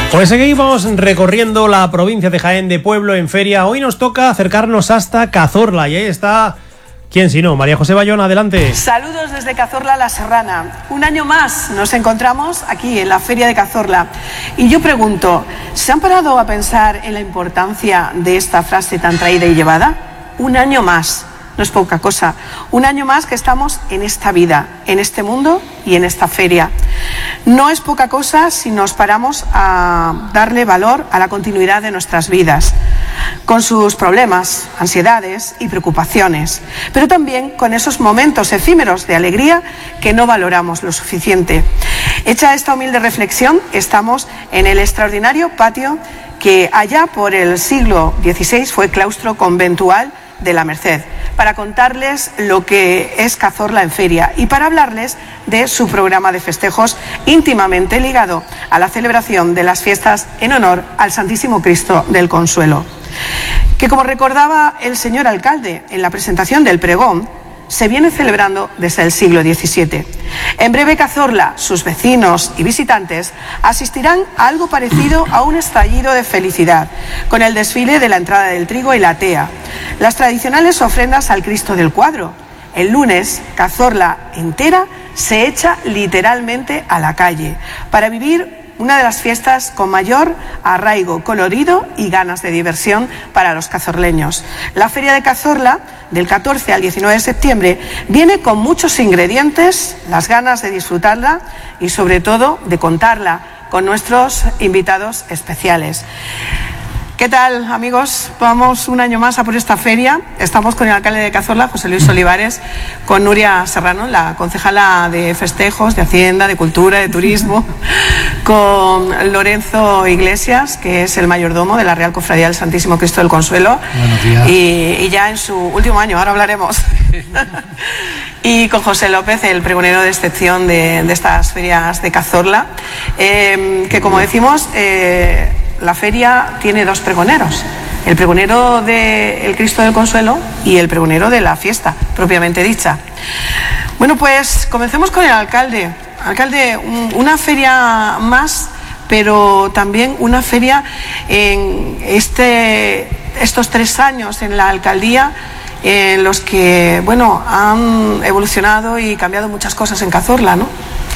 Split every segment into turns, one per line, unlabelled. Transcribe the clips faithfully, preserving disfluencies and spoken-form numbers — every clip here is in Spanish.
Pues seguimos recorriendo la provincia de Jaén, de pueblo en feria. Hoy nos toca acercarnos hasta Cazorla y ahí está, ¿quién si no? María José Bayón, adelante.
Saludos desde Cazorla La Serrana. Un año más nos encontramos aquí en la feria de Cazorla. Y yo pregunto, ¿se han parado a pensar en la importancia de esta frase tan traída y llevada? Un año más. No es poca cosa. Un año más que estamos en esta vida, en este mundo y en esta feria. No es poca cosa si nos paramos a darle valor a la continuidad de nuestras vidas, con sus problemas, ansiedades y preocupaciones, pero también con esos momentos efímeros de alegría que no valoramos lo suficiente. Hecha esta humilde reflexión, estamos en el extraordinario patio que allá por el siglo dieciséis fue claustro conventual de la Merced, para contarles lo que es Cazorla en feria y para hablarles de su programa de festejos íntimamente ligado a la celebración de las fiestas en honor al Santísimo Cristo del Consuelo, que, como recordaba el señor alcalde en la presentación del pregón, se viene celebrando desde el siglo diecisiete. En breve Cazorla, sus vecinos y visitantes asistirán a algo parecido a un estallido de felicidad, con el desfile de la entrada del trigo y la tea, las tradicionales ofrendas al Cristo del Cuadro. El lunes, Cazorla entera se echa literalmente a la calle para vivir una de las fiestas con mayor arraigo, colorido y ganas de diversión para los cazorleños. La Feria de Cazorla, del catorce al diecinueve de septiembre, viene con muchos ingredientes, las ganas de disfrutarla y sobre todo de contarla con nuestros invitados especiales. ¿Qué tal, amigos? Vamos un año más a por esta feria. Estamos con el alcalde de Cazorla, José Luis Olivares, con Nuria Serrano, la concejala de festejos, de Hacienda, de Cultura, de Turismo, con Lorenzo Iglesias, que es el mayordomo de la Real Cofradía del Santísimo Cristo del Consuelo.
Buenos días.
Y, y ya en su último año, ahora hablaremos. Y con José López, el pregonero de excepción de, de estas ferias de Cazorla, eh, que, como decimos, eh, la feria tiene dos pregoneros, el pregonero del Cristo del Consuelo y el pregonero de la fiesta, propiamente dicha. Bueno, pues comencemos con el alcalde. Alcalde, un, una feria más, pero también una feria en este, estos tres años en la alcaldía, en los que, bueno, han evolucionado y cambiado muchas cosas en Cazorla, ¿no?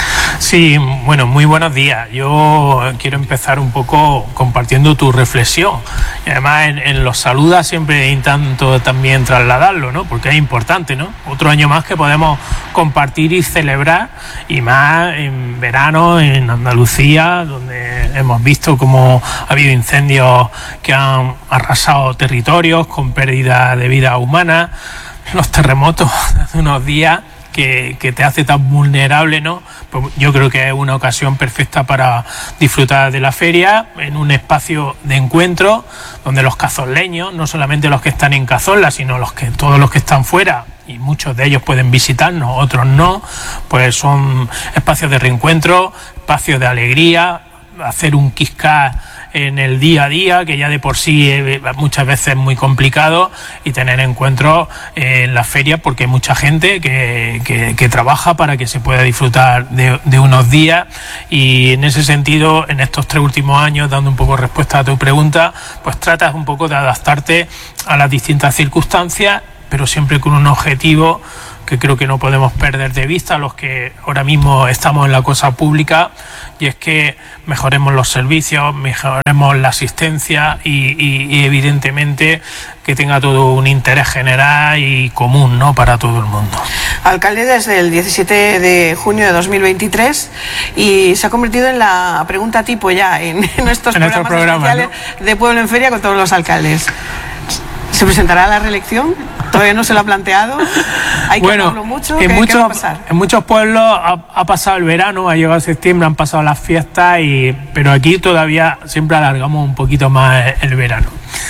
Sí, bueno, muy buenos días. Yo quiero empezar un poco compartiendo tu reflexión. Y además en, en los saludas siempre intento también trasladarlo, ¿no? Porque es importante, ¿no? Otro año más que podemos compartir y celebrar, y más en verano en Andalucía, donde hemos visto cómo ha habido incendios que han arrasado territorios con pérdida de vida humana, los terremotos de hace unos días, Que, que te hace tan vulnerable, ¿no? Pues yo creo que es una ocasión perfecta para disfrutar de la feria en un espacio de encuentro donde los cazorleños, no solamente los que están en Cazorla, sino los que todos los que están fuera, y muchos de ellos pueden visitarnos, otros no, pues son espacios de reencuentro, espacios de alegría, hacer un quisca en el día a día, que ya de por sí eh, muchas veces es muy complicado, y tener encuentros eh, en la feria, porque hay mucha gente que, que, que trabaja para que se pueda disfrutar de, de unos días. Y en ese sentido, en estos tres últimos años, dando un poco respuesta a tu pregunta, pues tratas un poco de adaptarte a las distintas circunstancias, pero siempre con un objetivo que creo que no podemos perder de vista los que ahora mismo estamos en la cosa pública, y es que mejoremos los servicios, mejoremos la asistencia y, y, y evidentemente que tenga todo un interés general y común, ¿no?, para todo el mundo.
Alcalde desde el diecisiete de junio de dos mil veintitrés, y se ha convertido en la pregunta tipo ya en, en nuestros
en
programas
programa,
especiales, ¿no?, de Pueblo en Feria con todos los alcaldes. ¿Se presentará a la reelección? ¿Todavía no se lo ha planteado? ¿Hay que
bueno,
hablarlo mucho?
En
¿Qué,
muchos,
¿Qué va a pasar?
En muchos pueblos ha, ha pasado el verano, ha llegado septiembre, han pasado las fiestas, y, pero aquí todavía siempre alargamos un poquito más el verano.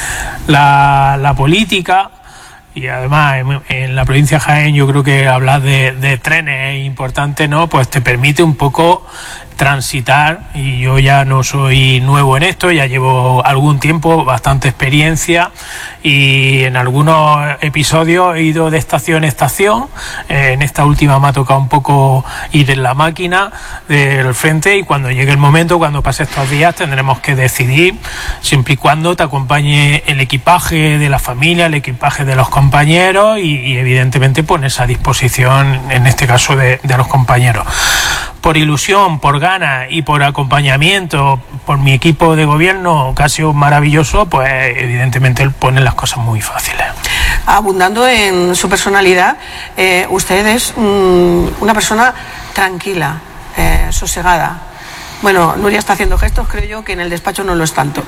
La, la política, y además en, en la provincia de Jaén yo creo que hablar de, de trenes es importante, ¿no? Pues te permite un poco transitar, y yo ya no soy nuevo en esto, ya llevo algún tiempo, bastante experiencia, y en algunos episodios he ido de estación a estación. Eh, en esta última me ha tocado un poco ir en la máquina del frente, y cuando llegue el momento, cuando pase estos días, tendremos que decidir, siempre y cuando te acompañe el equipaje de la familia, el equipaje de los compañeros, y, y evidentemente pones a disposición, en este caso, de, de los compañeros. Por ilusión, por ganas y por acompañamiento, por mi equipo de gobierno, que ha sido maravilloso, pues evidentemente él pone las cosas muy fáciles.
Abundando en su personalidad, eh, usted es um, una persona tranquila, eh, sosegada. Bueno, Nuria está haciendo gestos, creo yo que en el despacho no lo es tanto.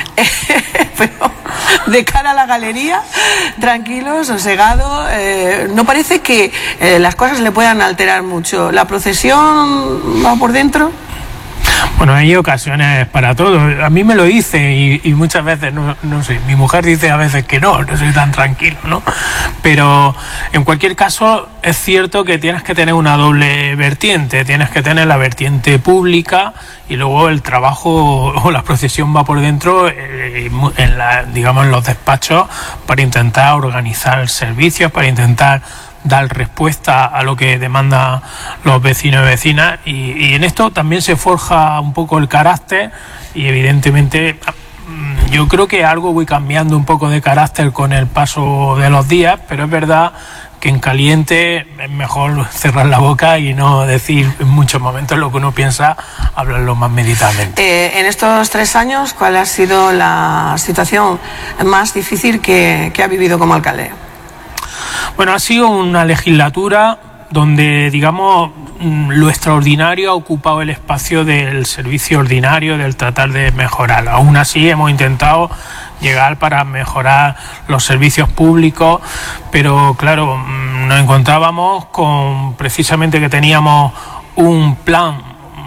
Pero de cara a la galería, tranquilo, sosegado, eh, no parece que eh, las cosas le puedan alterar mucho. ¿La procesión va por dentro?
Bueno, hay ocasiones para todo. A mí me lo dice y, y muchas veces, no, no sé, mi mujer dice a veces que no, no soy tan tranquilo, ¿no? Pero en cualquier caso es cierto que tienes que tener una doble vertiente, tienes que tener la vertiente pública y luego el trabajo o la procesión va por dentro, eh, en la, digamos, en los despachos, para intentar organizar servicios, para intentar dar respuesta a lo que demandan los vecinos y vecinas, y, y en esto también se forja un poco el carácter, y evidentemente yo creo que algo voy cambiando un poco de carácter con el paso de los días, pero es verdad que en caliente es mejor cerrar la boca y no decir en muchos momentos lo que uno piensa, hablarlo más meditadamente.
Eh, en estos tres años, ¿cuál ha sido la situación más difícil que, que ha vivido como alcalde?
Bueno, ha sido una legislatura donde, digamos, lo extraordinario ha ocupado el espacio del servicio ordinario, del tratar de mejorar. Aún así hemos intentado llegar para mejorar los servicios públicos, pero claro, nos encontrábamos con precisamente que teníamos un plan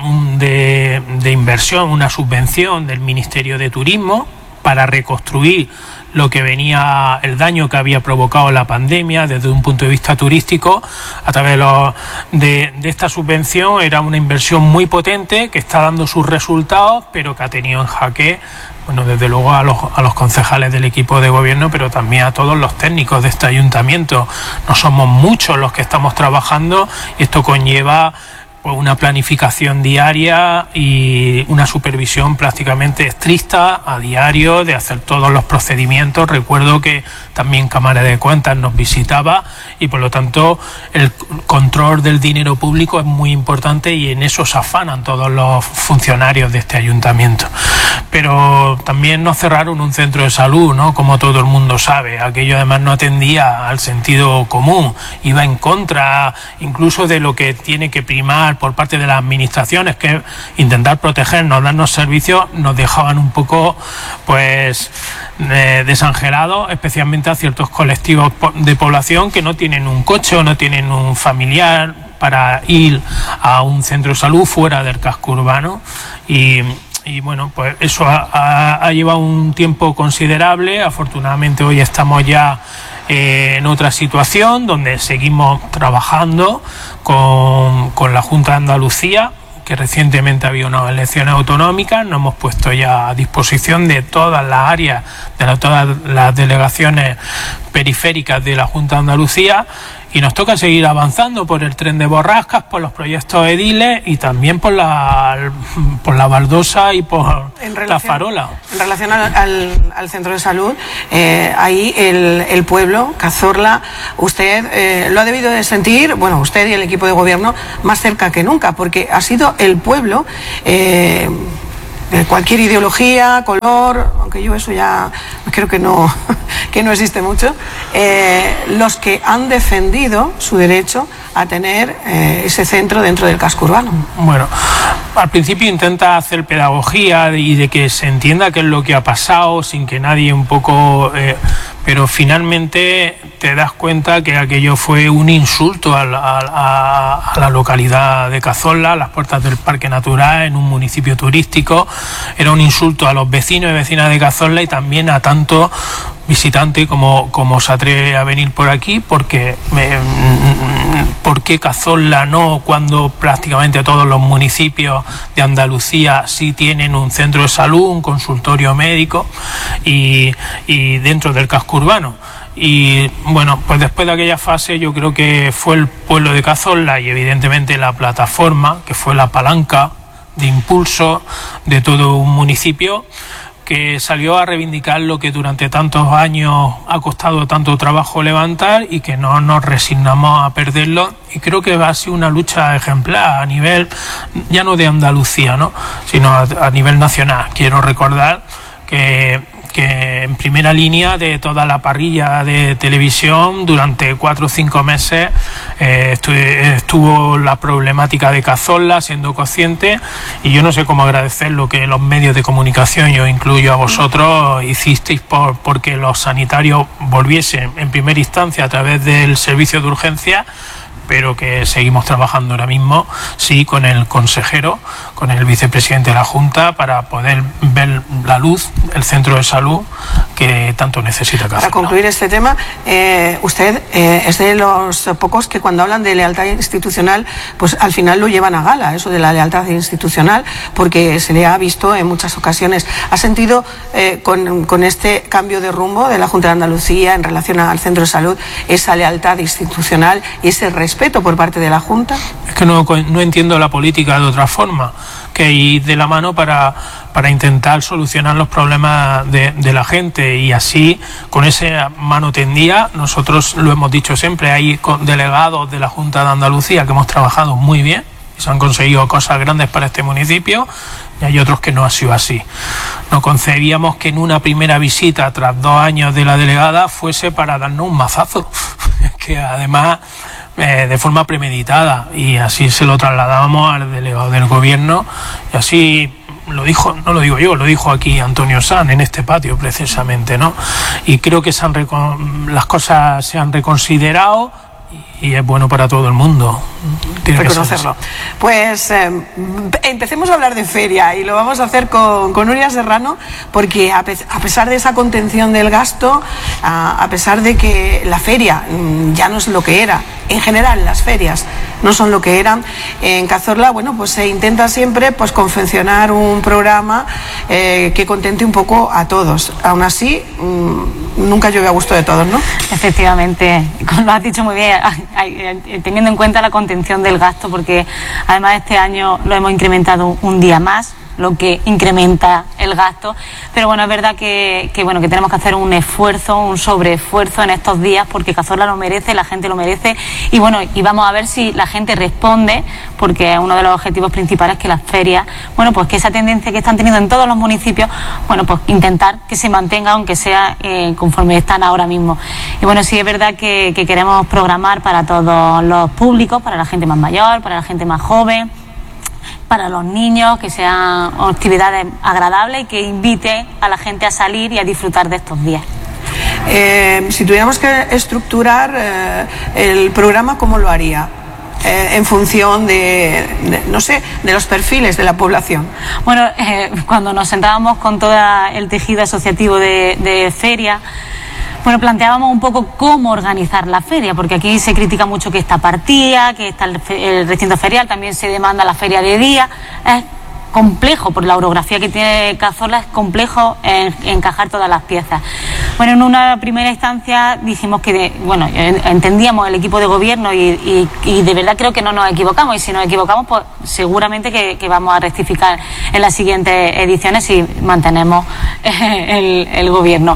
de, de inversión, una subvención del Ministerio de Turismo para reconstruir lo que venía, el daño que había provocado la pandemia desde un punto de vista turístico. A través de, los, de, de esta subvención era una inversión muy potente que está dando sus resultados, pero que ha tenido en jaque, bueno, desde luego a los, a los concejales del equipo de gobierno, pero también a todos los técnicos de este ayuntamiento. No somos muchos los que estamos trabajando, y esto conlleva pues una planificación diaria y una supervisión prácticamente estricta a diario de hacer todos los procedimientos. Recuerdo que también Cámara de Cuentas nos visitaba, y por lo tanto el control del dinero público es muy importante, y en eso se afanan todos los funcionarios de este ayuntamiento. Pero también nos cerraron un centro de salud, ¿no? Como todo el mundo sabe. Aquello además no atendía al sentido común, iba en contra incluso de lo que tiene que primar por parte de las administraciones, que intentar protegernos, darnos servicios. Nos dejaban un poco pues eh, desangelados, especialmente a ciertos colectivos de población que no tienen un coche o no tienen un familiar para ir a un centro de salud fuera del casco urbano, y Y bueno, pues eso ha, ha, ha llevado un tiempo considerable. Afortunadamente hoy estamos ya eh, en otra situación donde seguimos trabajando con, con la Junta de Andalucía, que recientemente ha habido unas elecciones autonómicas. Nos hemos puesto ya a disposición de todas las áreas, de la, todas las delegaciones periféricas de la Junta de Andalucía, y nos toca seguir avanzando por el tren de Borrascas, por los proyectos ediles y también por la por la baldosa y por relación, la farola.
En relación al, al, al centro de salud, eh, ahí el, el pueblo, Cazorla, usted eh, lo ha debido de sentir, bueno, usted y el equipo de gobierno, más cerca que nunca, porque ha sido el pueblo, eh, de cualquier ideología, color, aunque yo eso ya creo que no, que no existe mucho, eh, los que han defendido su derecho a tener eh, ese centro dentro del casco urbano.
Bueno, al principio intenta hacer pedagogía y de que se entienda qué es lo que ha pasado, sin que nadie un poco... Eh, pero finalmente te das cuenta que aquello fue un insulto a la, a, a la localidad de Cazorla, a las puertas del Parque Natural, en un municipio turístico. Era un insulto a los vecinos y vecinas de Cazorla, y también a tantos visitante como, como se atreve a venir por aquí, porque eh, ¿por qué Cazorla no, cuando prácticamente todos los municipios de Andalucía sí tienen un centro de salud, un consultorio médico y, y dentro del casco urbano? Y bueno, pues después de aquella fase yo creo que fue el pueblo de Cazorla y evidentemente la plataforma, que fue la palanca de impulso de todo un municipio, que salió a reivindicar lo que durante tantos años ha costado tanto trabajo levantar y que no nos resignamos a perderlo. Y creo que va a ser una lucha ejemplar a nivel, ya no de Andalucía, ¿no?, sino a, a nivel nacional. Quiero recordar que que en primera línea de toda la parrilla de televisión durante cuatro o cinco meses eh, estuvo, estuvo la problemática de Cazorla siendo consciente, y yo no sé cómo agradecer lo que los medios de comunicación, yo incluyo a vosotros, hicisteis por porque los sanitarios volviesen en primera instancia a través del servicio de urgencia, pero que seguimos trabajando ahora mismo, sí, con el consejero, con el vicepresidente de la Junta, para poder ver la luz, el centro de salud que tanto necesita Cazorla.
Para concluir este tema, eh, usted eh, es de los pocos que cuando hablan de lealtad institucional, pues al final lo llevan a gala, eso de la lealtad institucional, porque se le ha visto en muchas ocasiones. ¿Ha sentido eh, con, con este cambio de rumbo de la Junta de Andalucía en relación al centro de salud esa lealtad institucional y ese respeto por parte de la Junta?
Es que no, no entiendo la política de otra forma que ir de la mano para, para intentar solucionar los problemas de, de la gente, y así, con esa mano tendida, nosotros lo hemos dicho siempre, hay delegados de la Junta de Andalucía que hemos trabajado muy bien y se han conseguido cosas grandes para este municipio, y hay otros que no ha sido así. No concebíamos que en una primera visita, tras dos años de la delegada, fuese para darnos un mazazo, que además eh, de forma premeditada, y así se lo trasladábamos al delegado del gobierno, y así lo dijo, no lo digo yo, lo dijo aquí Antonio Sanz en este patio precisamente, ¿no? Y creo que se han las cosas se han reconsiderado y es bueno para todo el mundo. Tiene
reconocerlo. Pues eh, empecemos a hablar de feria, y lo vamos a hacer con, con Nuria Serrano, porque a, pe a pesar de esa contención del gasto, a, a pesar de que la feria mmm, ya no es lo que era, en general las ferias no son lo que eran, en Cazorla, bueno, pues se intenta siempre pues confeccionar un programa eh, que contente un poco a todos. Aún así, mmm, nunca llueve a gusto de todos, ¿no?
Efectivamente, como lo has dicho muy bien, teniendo en cuenta la contención del gasto, porque además este año lo hemos incrementado un día más, lo que incrementa el gasto, pero bueno, es verdad que, que, bueno, que tenemos que hacer un esfuerzo, un sobreesfuerzo en estos días, porque Cazorla lo merece, la gente lo merece, y bueno, y vamos a ver si la gente responde, porque uno de los objetivos principales es que las ferias, bueno, pues que esa tendencia que están teniendo en todos los municipios, bueno, pues intentar que se mantenga, aunque sea eh, conforme están ahora mismo. Y bueno, sí es verdad que, que queremos programar para todos los públicos, para la gente más mayor, para la gente más joven, para los niños, que sean actividades agradables y que invite a la gente a salir y a disfrutar de estos días.
Eh, si tuviéramos que estructurar eh, el programa, ¿cómo lo haría? Eh, en función de, de, no sé, de los perfiles de la población.
Bueno, eh, cuando nos sentábamos con todo el tejido asociativo de, de feria, bueno, planteábamos un poco cómo organizar la feria, porque aquí se critica mucho que está partida, que está el, el recinto ferial, también se demanda la feria de día. Es complejo, por la orografía que tiene Cazorla, es complejo en, encajar todas las piezas. Bueno, en una primera instancia dijimos que, de, bueno, entendíamos el equipo de gobierno y, y, y de verdad creo que no nos equivocamos, y si nos equivocamos, pues seguramente que, que vamos a rectificar en las siguientes ediciones si mantenemos el, el gobierno.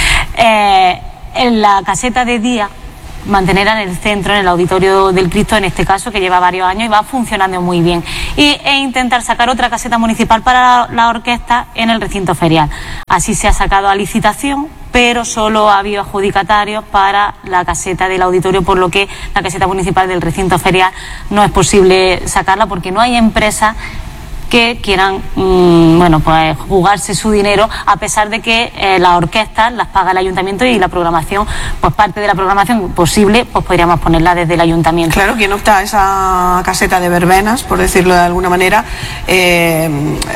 Eh, en la caseta de día, mantenerla en el centro, en el auditorio del Cristo, en este caso, que lleva varios años y va funcionando muy bien, y, e intentar sacar otra caseta municipal para la, la orquesta en el recinto ferial. Así se ha sacado a licitación, pero solo ha habido adjudicatarios para la caseta del auditorio, por lo que la caseta municipal del recinto ferial no es posible sacarla, porque no hay empresas que quieran mmm, bueno, pues jugarse su dinero, a pesar de que eh, las orquestas las paga el ayuntamiento y la programación, pues parte de la programación posible, pues podríamos ponerla desde el ayuntamiento.
Claro, quien opta a esa caseta de verbenas, por decirlo de alguna manera, eh,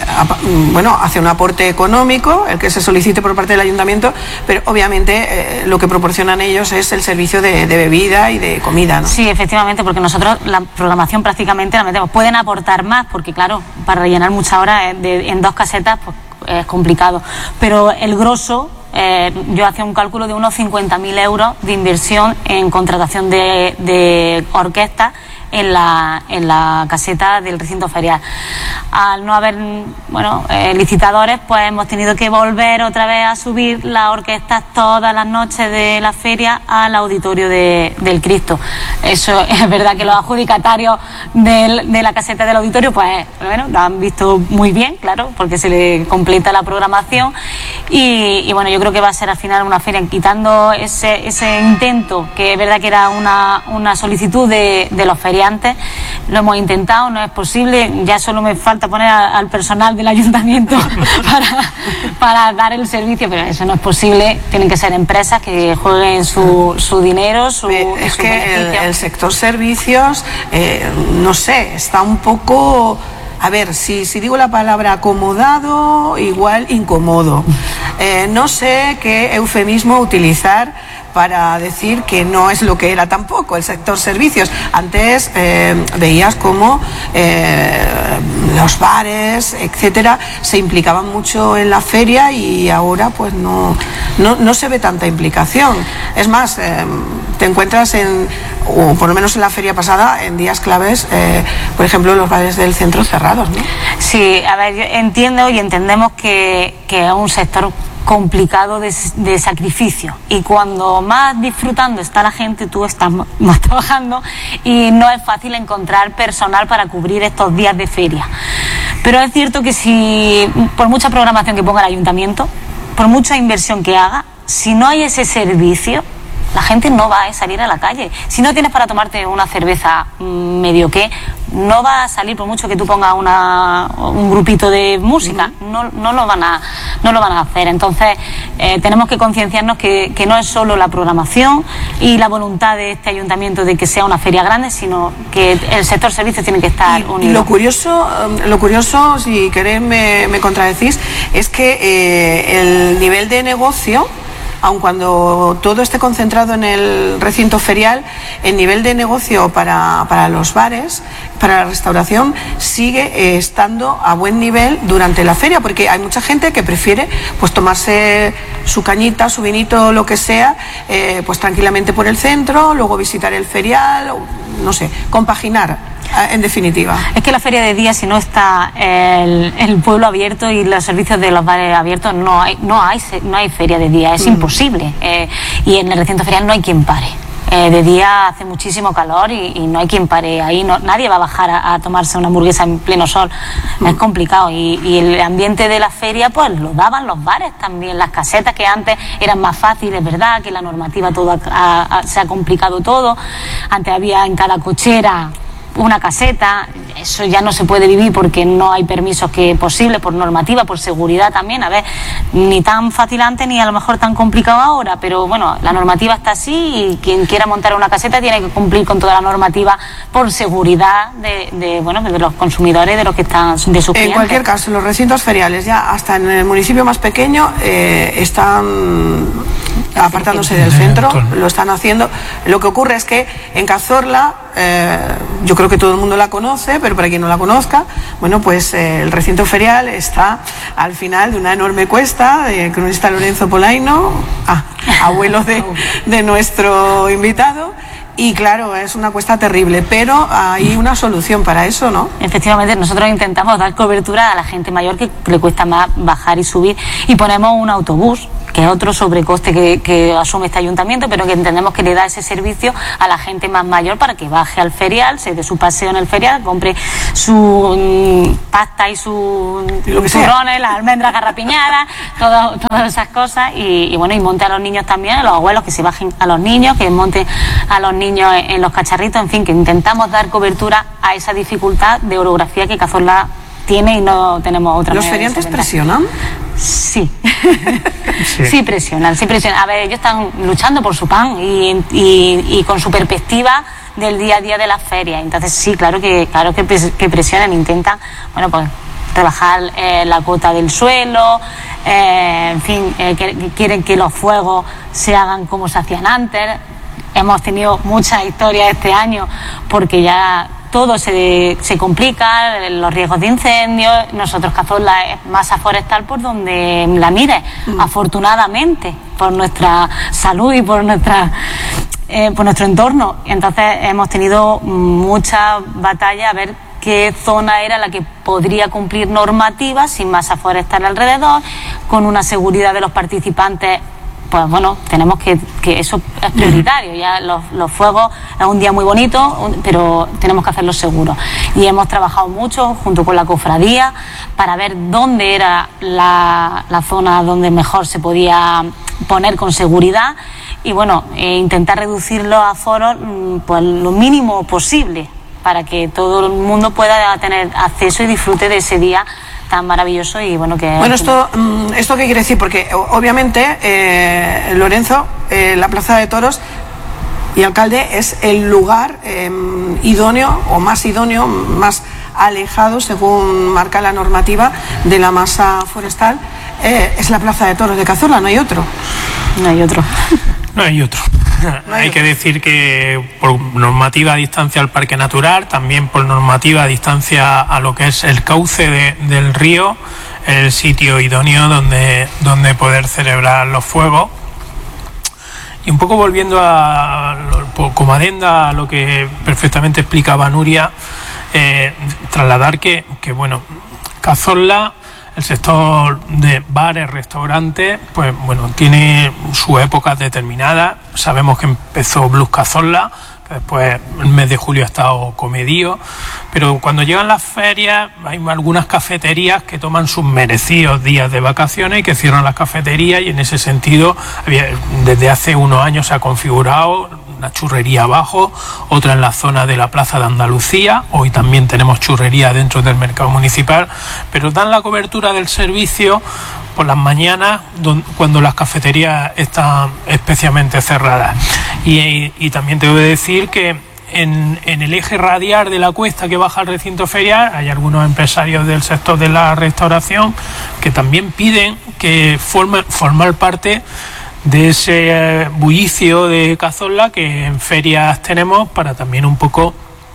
bueno, hace un aporte económico, el que se solicite por parte del ayuntamiento, pero obviamente eh, lo que proporcionan ellos es el servicio de, de bebida y de comida, ¿no?
Sí, efectivamente, porque nosotros la programación prácticamente la metemos. Pueden aportar más, porque claro, para rellenar muchas horas de, en dos casetas, pues es complicado, pero el grosso, eh, yo hacía un cálculo de unos cincuenta mil euros de inversión en contratación de, de orquestas en la, en la caseta del recinto ferial. Al no haber, bueno, eh, licitadores, pues hemos tenido que volver otra vez a subir las orquestas todas las noches de la feria al auditorio de, del Cristo. Eso es verdad que los adjudicatarios del, de la caseta del auditorio, pues bueno, lo han visto muy bien, claro, porque se le completa la programación y, y bueno, yo creo que va a ser al final una feria, quitando ese, ese intento, que es verdad que era una, una solicitud de, de los feriantes. Lo hemos intentado, no es posible, ya solo me falta poner a, al personal del ayuntamiento para, para dar el servicio, pero eso no es posible, tienen que ser empresas que jueguen su, su dinero, su
Es
su
que el, el sector servicios, eh, no sé, está un poco... A ver, si, si digo la palabra acomodado, igual incómodo. Eh, no sé qué eufemismo utilizar para decir que no es lo que era tampoco el sector servicios. Antes eh, veías cómo eh, los bares, etcétera, se implicaban mucho en la feria y ahora pues no, no, no se ve tanta implicación. Es más, eh, te encuentras en, o por lo menos en la feria pasada, en días claves, eh, por ejemplo, los bares del centro cerrados, ¿no?
Sí, a ver, yo entiendo y entendemos que, que es un sector complicado de, de sacrificio, y cuando más disfrutando está la gente, tú estás más trabajando y no es fácil encontrar personal para cubrir estos días de feria. Pero es cierto que si, por mucha programación que ponga el ayuntamiento, por mucha inversión que haga, si no hay ese servicio, la gente no va a salir a la calle. Si no tienes para tomarte una cerveza medio que, no va a salir, por mucho que tú pongas una, un grupito de música, no, no, lo van a, no lo van a hacer. Entonces eh, tenemos que concienciarnos que, que no es solo la programación y la voluntad de este ayuntamiento de que sea una feria grande, sino que el sector servicios tiene que estar
y,
unido.
Y lo curioso, lo curioso, si queréis me, me contradecís, es que eh, el nivel de negocio, aun cuando todo esté concentrado en el recinto ferial, el nivel de negocio para, para los bares, para la restauración, sigue eh, estando a buen nivel durante la feria, porque hay mucha gente que prefiere pues tomarse su cañita, su vinito, lo que sea, eh, pues tranquilamente por el centro, luego visitar el ferial, no sé, compaginar. En definitiva.
Es que la feria de día, si no está el, el pueblo abierto y los servicios de los bares abiertos, no hay no hay, no hay feria de día, es mm. imposible. Eh, y en el recinto ferial no hay quien pare. Eh, de día hace muchísimo calor y, y no hay quien pare ahí, no, nadie va a bajar a, a tomarse una hamburguesa en pleno sol, mm. es complicado. Y, y el ambiente de la feria pues lo daban los bares también, las casetas que antes eran más fáciles, ¿verdad? Que la normativa todo ha, ha, se ha complicado todo. Antes había en cada cochera una caseta, eso ya no se puede vivir porque no hay permisos que posibles, por normativa, por seguridad también. A ver, ni tan fácil antes ni a lo mejor tan complicado ahora, pero bueno, la normativa está así y quien quiera montar una caseta tiene que cumplir con toda la normativa por seguridad de, de bueno, de los consumidores, de los que están, de sus clientes.
En cualquier caso, los recintos feriales ya hasta en el municipio más pequeño eh, están apartándose del centro, lo están haciendo. Lo que ocurre es que en Cazorla, eh, yo creo que todo el mundo la conoce, pero para quien no la conozca, bueno, pues eh, el recinto ferial está al final de una enorme cuesta, de cronista Lorenzo Polaino, ah, abuelo de, de nuestro invitado. Y claro, es una cuesta terrible, pero hay una solución para eso, ¿no?
Efectivamente, nosotros intentamos dar cobertura a la gente mayor que le cuesta más bajar y subir, y ponemos un autobús, que es otro sobrecoste que, que asume este ayuntamiento, pero que entendemos que le da ese servicio a la gente más mayor para que baje al ferial, se dé su paseo en el ferial, compre su mm, pasta y sus turrones, las almendras garrapiñadas, todo, todas esas cosas, y, y bueno, y monte a los niños también, a los abuelos que se bajen a los niños, que monten a los niños en los cacharritos, en fin, que intentamos dar cobertura a esa dificultad de orografía que Cazorla tiene y no tenemos otra.
¿Los feriantes presionan?
Sí. sí, sí presionan, sí presionan. A ver, ellos están luchando por su pan y, y, y con su perspectiva del día a día de las ferias. Entonces sí, claro que claro que, que presionan, intentan, bueno, pues rebajar eh, la cuota del suelo, eh, en fin, eh, que, que quieren que los fuegos se hagan como se hacían antes. Hemos tenido muchas historias este año porque ya todo se, se complica, los riesgos de incendios. Nosotros Cazorla es masa forestal por donde la mires, mm. afortunadamente, por nuestra salud y por nuestra eh, por nuestro entorno. Entonces hemos tenido muchas batallas a ver qué zona era la que podría cumplir normativas sin masa forestal alrededor, con una seguridad de los participantes. Pues bueno, tenemos que, que eso es prioritario. Ya los, los fuegos es un día muy bonito, pero tenemos que hacerlo seguro. Y hemos trabajado mucho junto con la cofradía para ver dónde era la, la zona donde mejor se podía poner con seguridad y bueno, eh, intentar reducir los aforos pues lo mínimo posible para que todo el mundo pueda tener acceso y disfrute de ese día tan maravilloso. Y bueno, que
bueno, esto esto qué quiere decir, porque obviamente eh, Lorenzo, eh, la Plaza de Toros y alcalde es el lugar eh, idóneo o más idóneo, más alejado según marca la normativa de la masa forestal. Eh, es la Plaza de Toros de Cazorla, no hay otro.
No hay otro.
No hay otro. No hay, hay otro. Que decir que por normativa a distancia al Parque Natural, también por normativa a distancia a lo que es el cauce de, del río, el sitio idóneo donde, donde poder celebrar los fuegos. Y un poco volviendo a, como adenda a lo que perfectamente explicaba Nuria, eh, trasladar que, que bueno, Cazorla, el sector de bares, restaurantes, pues bueno, tiene sus épocas determinadas. Sabemos que empezó Blues Cazorla, que después el mes de julio ha estado Comedío, pero cuando llegan las ferias hay algunas cafeterías que toman sus merecidos días de vacaciones y que cierran las cafeterías, y en ese sentido desde hace unos años se ha configurado una churrería abajo, otra en la zona de la Plaza de Andalucía. Hoy también tenemos churrería dentro del mercado municipal, pero dan la cobertura del servicio por las mañanas cuando las cafeterías están especialmente cerradas. Y, y también te voy a decir que en, en el eje radial de la cuesta que baja al recinto ferial hay algunos empresarios del sector de la restauración que también piden que forme, formar parte de ese eh, bullicio de Cazorla que en ferias tenemos, para también un poco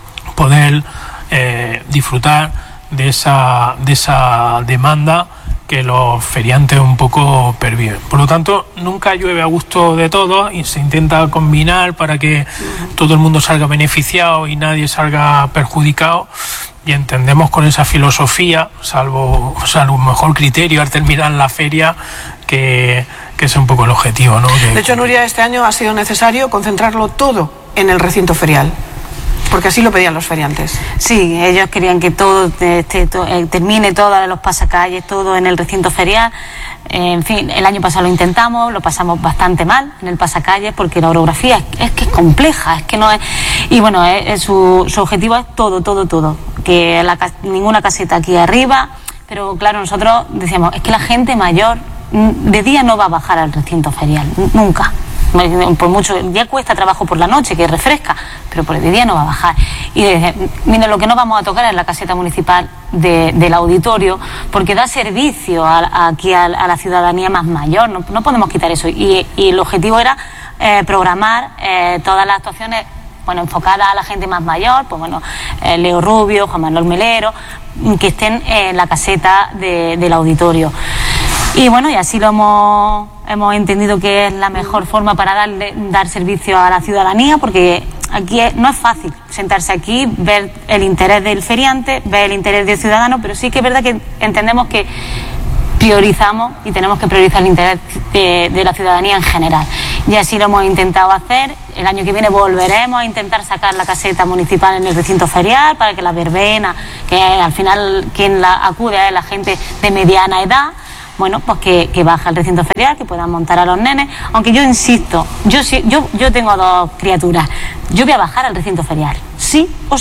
poder eh, disfrutar de esa, de esa demanda que los feriantes un poco perviven. Por lo tanto, nunca llueve a gusto de todos y se intenta combinar para que todo el mundo salga beneficiado y nadie salga perjudicado. Y entendemos con esa filosofía, salvo, salvo un mejor criterio al terminar la feria, que, que es un poco el objetivo, ¿no? Que,
de hecho, Nuria, este año ha sido necesario concentrarlo todo en el recinto ferial, porque así lo pedían los feriantes.
Sí, ellos querían que todo, este, to, eh, termine todos los pasacalles, todo en el recinto ferial. Eh, en fin, el año pasado lo intentamos, lo pasamos bastante mal en el pasacalles porque la orografía es, es que es compleja, es que no es... Y bueno, es, es su, su objetivo es todo, todo, todo. Que la, ninguna caseta aquí arriba, pero claro, nosotros decíamos, es que la gente mayor de día no va a bajar al recinto ferial, nunca. Por mucho, ya cuesta trabajo por la noche, que refresca, pero por el día no va a bajar. Y desde, mira, lo que no vamos a tocar es la caseta municipal de, del auditorio, porque da servicio a, a, aquí a, a la ciudadanía más mayor, no, no podemos quitar eso. Y, y el objetivo era eh, programar eh, todas las actuaciones, bueno, enfocadas a la gente más mayor, pues bueno, eh, Leo Rubio, Juan Manuel Melero, que estén en la caseta de, del auditorio. Y bueno, y así lo hemos, hemos entendido que es la mejor forma para darle, dar servicio a la ciudadanía, porque aquí es, no es fácil sentarse aquí, ver el interés del feriante, ver el interés del ciudadano, pero sí que es verdad que entendemos que priorizamos y tenemos que priorizar el interés de, de la ciudadanía en general. Y así lo hemos intentado hacer. El año que viene volveremos a intentar sacar la caseta municipal en el recinto ferial para que la verbena, que al final quien la acude es la gente de mediana edad, bueno, pues que, que baje al recinto ferial, que puedan montar a los nenes. Aunque yo insisto, yo, yo, yo tengo dos criaturas, yo voy a bajar al recinto ferial, sí o sí,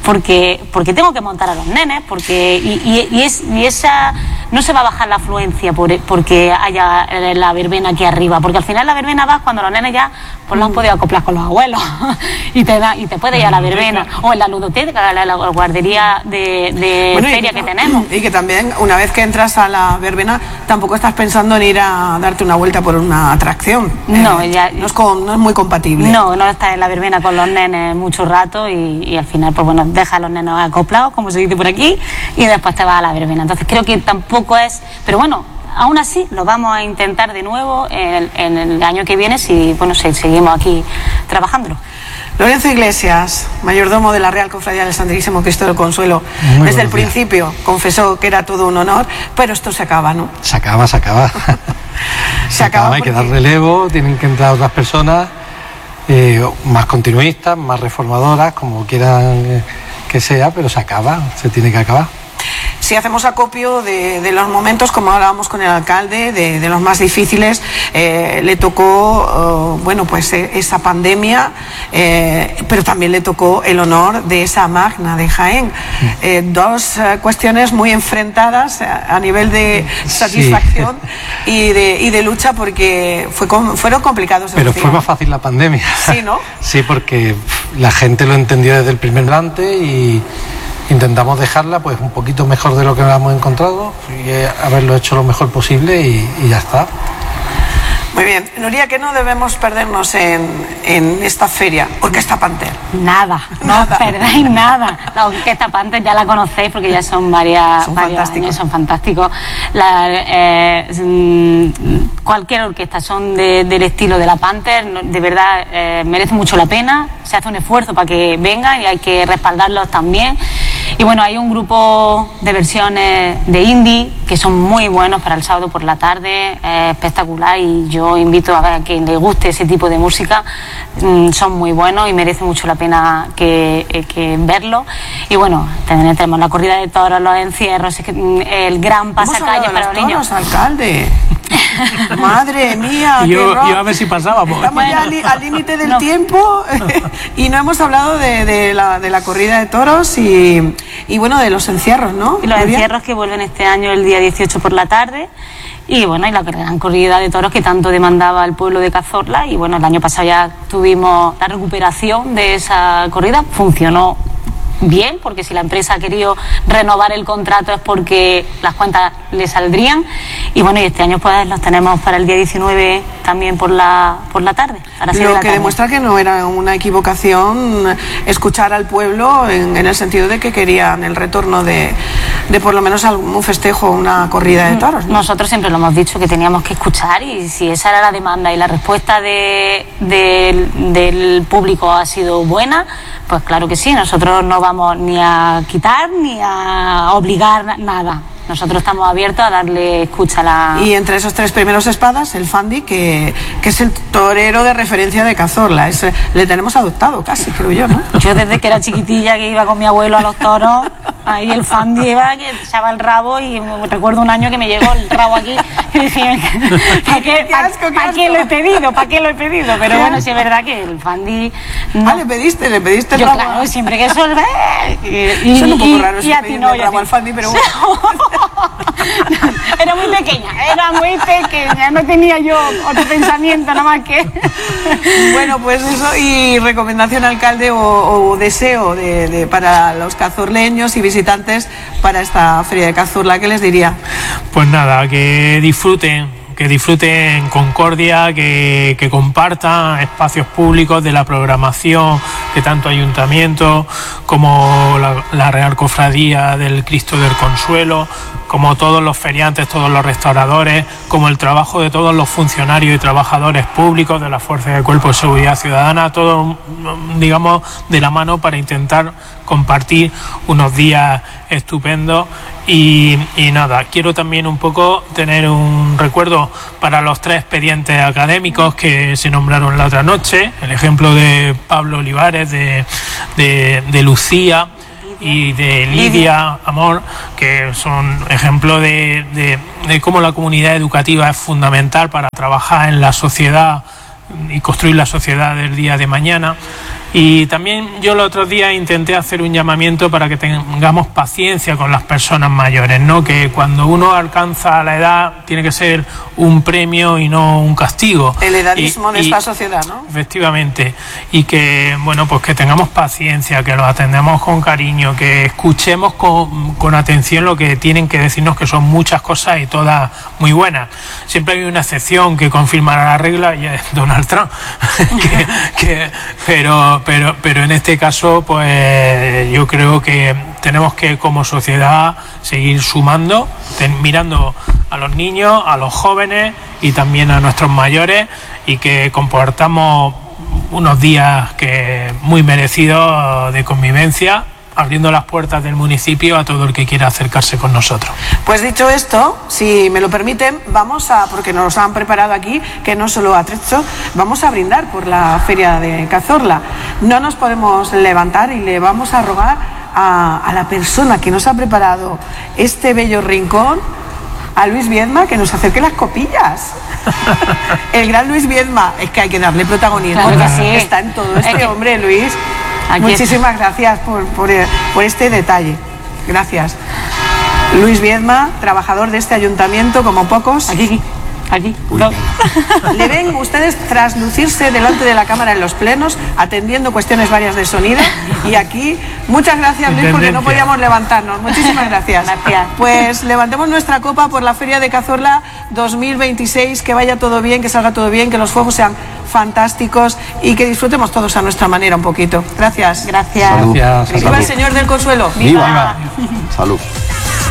porque, porque tengo que montar a los nenes, porque y, y, y, es, y esa no se va a bajar la afluencia por, porque haya la verbena aquí arriba, porque al final la verbena va cuando los nenes ya pues lo han podido acoplar con los abuelos y te da y te puede ir a la verbena o en la ludoteca, la, la guardería de, de bueno, feria que, que tenemos.
Y que también una vez que entras a la verbena tampoco estás pensando en ir a darte una vuelta por una atracción.
No,
eh,
ya,
no, es con, no es muy compatible.
No, no estás en la verbena con los nenes mucho rato y, y al final pues bueno, deja a los nenes acoplados, como se dice por aquí, y después te vas a la verbena. Entonces creo que tampoco es, pero bueno, aún así lo vamos a intentar de nuevo en el, en el año que viene si bueno si seguimos aquí trabajándolo.
Lorenzo Iglesias, mayordomo de la Real Cofradía del Santísimo Cristo del Consuelo, muy desde el principio días. Confesó que era todo un honor, pero esto se acaba, ¿no?
Se acaba, se acaba. se, se acaba, acaba porque... hay que dar relevo, tienen que entrar otras personas eh, más continuistas, más reformadoras, como quieran eh, que sea, pero se acaba, se tiene que acabar.
Si hacemos acopio de, de los momentos, como hablábamos con el alcalde, de, de los más difíciles, eh, le tocó, uh, bueno, pues eh, esa pandemia, eh, pero también le tocó el honor de esa magna de Jaén. Eh, dos uh, cuestiones muy enfrentadas a, a nivel de satisfacción sí. y, de, y de lucha, porque fue com fueron complicados.
Pero fue más fácil la pandemia.
Sí, ¿no?
Sí, porque la gente lo entendió desde el primer delante y intentamos dejarla pues un poquito mejor de lo que habíamos encontrado y eh, haberlo hecho lo mejor posible y, y ya está.
Muy bien. Nuria, ¿qué no debemos perdernos en, en esta feria? Orquesta Panther.
Nada, no os perdáis nada. La Orquesta Panther ya la conocéis porque ya son varias,
son
varios
fantásticos.
años, son fantásticos. La, eh, cualquier orquesta son de, del estilo de la Panther, de verdad eh, merece mucho la pena, se hace un esfuerzo para que vengan y hay que respaldarlos también. Y bueno, hay un grupo de versiones de indie que son muy buenos para el sábado por la tarde, eh, espectacular, y yo invito a ver a quien le guste ese tipo de música, mm, son muy buenos y merece mucho la pena que, eh, que verlo. Y bueno, también tenemos la corrida de toros, los encierros, el gran pasacalle para los niños.
Alcalde. Madre mía,
yo, yo a ver si pasábamos.
Estamos bueno, ya al límite del no. tiempo y no hemos hablado de, de, la, de la corrida de toros y, y bueno, de los encierros, ¿no?
Y los encierros que vuelven este año el día dieciocho por la tarde. Y bueno, y la gran corrida de toros que tanto demandaba el pueblo de Cazorla. Y bueno, el año pasado ya tuvimos la recuperación de esa corrida, funcionó bien, porque si la empresa ha querido renovar el contrato es porque las cuentas le saldrían. Y bueno, y este año pues los tenemos para el día diecinueve también por la por la tarde. A las
Lo que demuestra que no era una equivocación escuchar al pueblo en, en el sentido de que querían el retorno de, de por lo menos algún festejo, una corrida de toros, ¿no?
Nosotros siempre lo hemos dicho, que teníamos que escuchar, y si esa era la demanda y la respuesta de, de, del público ha sido buena, pues claro que sí, nosotros no vamos ni a quitar ni a obligar nada. Nosotros estamos abiertos a darle escucha a la...
Y entre esos tres primeros espadas, el Fandi, que, que es el torero de referencia de Cazorla. Es, le tenemos adoptado casi, creo yo, ¿no?
Yo desde que era chiquitilla, que iba con mi abuelo a los toros, ahí el Fandi iba, que echaba el rabo, y recuerdo un año que me llegó el rabo aquí y dije, ¿para qué,
qué, asco, qué,
¿para qué lo he pedido? ¿Para qué lo he pedido? Pero ¿qué? Bueno, sí es verdad que el Fandi...
No. Ah, le pediste, le pediste el
yo,
rabo.
Claro, siempre que eso... Y,
y, Son un poco
y,
raros
y a ti no,
el rabo al Fandi, pero bueno...
Era muy pequeña, era muy pequeña, no tenía yo otro pensamiento nada más que...
Bueno, pues eso, y recomendación, alcalde, o, o deseo de, de, para los cazorleños y visitantes para esta feria de Cazorla, ¿qué les diría?
Pues nada, que disfruten, que disfruten en concordia, que, que compartan espacios públicos de la programación que tanto Ayuntamiento como la, la Real Cofradía del Cristo del Consuelo, como todos los feriantes, todos los restauradores, como el trabajo de todos los funcionarios y trabajadores públicos de las Fuerzas de Cuerpo de Seguridad Ciudadana, todo, digamos, de la mano para intentar compartir unos días estupendos. Y, y nada, quiero también un poco tener un recuerdo para los tres expedientes académicos que se nombraron la otra noche, el ejemplo de Pablo Olivares, de, de, de Lucía y de Lidia Amor, que son ejemplos de, de, de cómo la comunidad educativa es fundamental para trabajar en la sociedad y construir la sociedad del día de mañana. Y también yo el otro día intenté hacer un llamamiento para que tengamos paciencia con las personas mayores, ¿no? Que cuando uno alcanza la edad tiene que ser un premio y no un castigo.
El edadismo
y,
de
y,
esta sociedad, ¿no?
Efectivamente. Y que, bueno, pues que tengamos paciencia, que los atendamos con cariño, que escuchemos con, con atención lo que tienen que decirnos, que son muchas cosas y todas muy buenas. Siempre hay una excepción que confirmará la regla y es Donald Trump. que, que, pero, pero, pero en este caso, pues yo creo que tenemos que como sociedad seguir sumando, ten, mirando a los niños, a los jóvenes y también a nuestros mayores, y que comportamos unos días que muy merecidos de convivencia, abriendo las puertas del municipio a todo el que quiera acercarse con nosotros.
Pues dicho esto, si me lo permiten, vamos a, porque nos han preparado aquí, que no solo atrecho, vamos a brindar por la Feria de Cazorla. No nos podemos levantar y le vamos a rogar a, a la persona que nos ha preparado este bello rincón, a Luis Viedma, que nos acerque las copillas. El gran Luis Viedma, es que hay que darle protagonismo.
Claro que sí.
Está en todo este
Es que...
hombre, Luis. Aquí Muchísimas está. gracias por, por, por este detalle. Gracias. Luis Viedma, trabajador de este ayuntamiento como pocos.
Aquí, aquí. No.
Le ven ustedes traslucirse delante de la cámara en los plenos, atendiendo cuestiones varias de sonido. Y aquí, muchas gracias, Luis, porque no podíamos levantarnos. Muchísimas gracias.
Gracias.
Pues levantemos nuestra copa por la Feria de Cazorla dos mil veintiséis, que vaya todo bien, que salga todo bien, que los fuegos sean fantásticos y que disfrutemos todos a nuestra manera un poquito. Gracias.
Gracias.
Salud.
Viva el Señor del Consuelo.
Viva. Viva. Salud.